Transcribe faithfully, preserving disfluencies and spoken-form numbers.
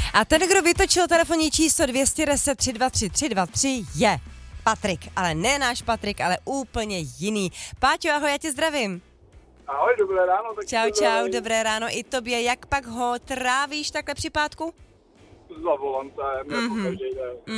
A ten, kdo vytočil telefonní číslo dvě jedna nula tři dva tři tři dva tři je Patrik, ale ne náš Patrik, ale úplně jiný. Páťo, ahoj, já tě zdravím. Ahoj, dobré ráno. Tak čau, čau, dobré ráno i tobě. Jak pak ho trávíš takhle při pátku? Za volantem, jako mm-hmm. každý den.